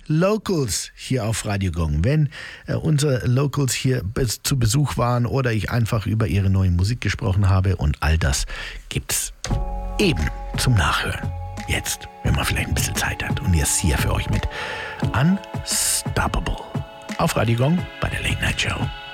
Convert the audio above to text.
Locals hier auf Radio Gong. Wenn unsere Locals hier zu Besuch waren oder ich einfach über ihre neue Musik gesprochen habe, und all das gibt's eben zum Nachhören. Jetzt, wenn man vielleicht ein bisschen Zeit hat, und jetzt hier für euch mit Unstoppable auf Radio Gong bei der Late Night Show.